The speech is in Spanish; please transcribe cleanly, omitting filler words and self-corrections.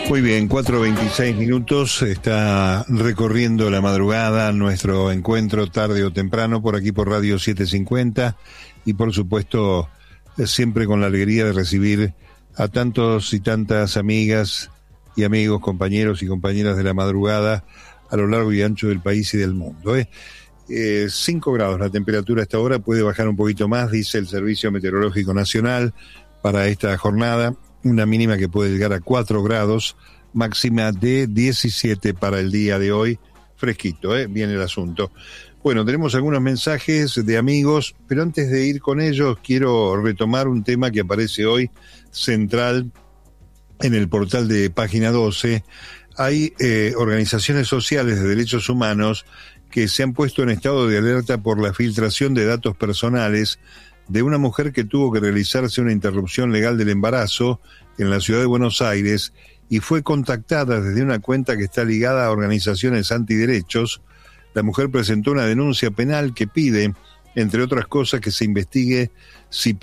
Muy bien, 4:26, está recorriendo la madrugada nuestro encuentro tarde o temprano por aquí por Radio 750 y por supuesto siempre con la alegría de recibir a tantos y tantas amigas y amigos, compañeros y compañeras de la madrugada a lo largo y ancho del país y del mundo. 5 grados la temperatura a esta hora, puede bajar un poquito más, dice el Servicio Meteorológico Nacional para esta jornada. Una mínima que puede llegar a 4 grados, máxima de 17 para el día de hoy. Fresquito, viene el asunto. Bueno, tenemos algunos mensajes de amigos, pero antes de ir con ellos quiero retomar un tema que aparece hoy central en el portal de Página 12. Hay organizaciones sociales de derechos humanos que se han puesto en estado de alerta por la filtración de datos personales de una mujer que tuvo que realizarse una interrupción legal del embarazo en la ciudad de Buenos Aires y fue contactada desde una cuenta que está ligada a organizaciones antiderechos. La mujer presentó una denuncia penal que pide, entre otras cosas, que se investigue si